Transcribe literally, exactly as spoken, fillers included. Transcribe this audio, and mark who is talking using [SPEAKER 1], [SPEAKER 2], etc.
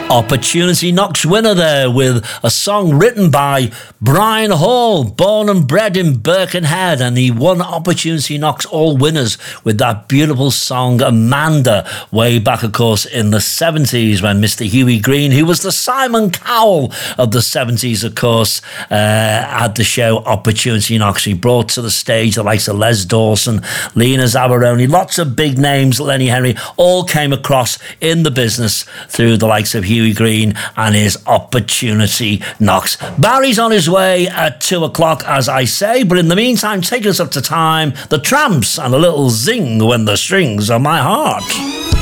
[SPEAKER 1] Opportunity Knocks winner there with a song written by Brian Hall, born and bred in Birkenhead, and he won Opportunity Knocks all winners with that beautiful song Amanda, way back of course in the seventies when Mister Hughie Green, who was the Simon Cowell of the seventies of course, uh, had the show Opportunity Knocks. He brought to the stage the likes of Les Dawson, Lena Zabaroni, lots of big names, Lenny Henry, all came across in the business through the likes of Hughie Green and his Opportunity Knocks. Barry's on his way at two o'clock, as I say, but in the meantime, take us up to time, the Tramps and a little zing when the strings are my heart.